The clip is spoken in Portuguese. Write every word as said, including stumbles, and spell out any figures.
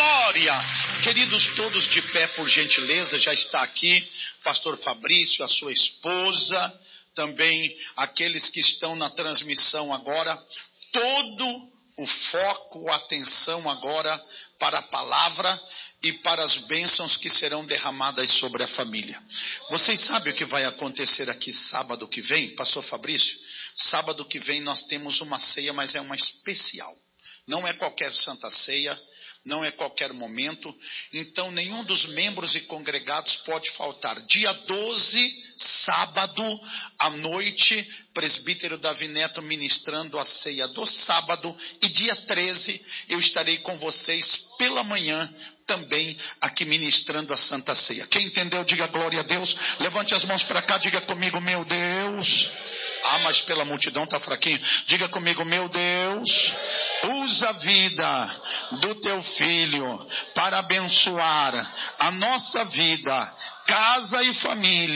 glória. Queridos, todos de pé, por gentileza. Já está aqui pastor Fabrício, a sua esposa, também aqueles que estão na transmissão agora. Todo o foco, a atenção agora para a palavra e para as bênçãos que serão derramadas sobre a família. Vocês sabem o que vai acontecer aqui sábado que vem, pastor Fabrício? Sábado que vem nós temos uma ceia, mas é uma especial. Não é qualquer santa ceia, não é qualquer momento. Então nenhum dos membros e congregados pode faltar. Dia doze, sábado, à noite, presbítero Davi Neto ministrando a ceia do sábado. E dia treze eu estarei com vocês pela manhã, também aqui ministrando a Santa Ceia. Quem entendeu, diga glória a Deus. Levante as mãos para cá, diga comigo, meu Deus. Ah, mas pela multidão está fraquinho. Diga comigo, meu Deus, usa a vida do teu filho para abençoar a nossa vida, casa e família.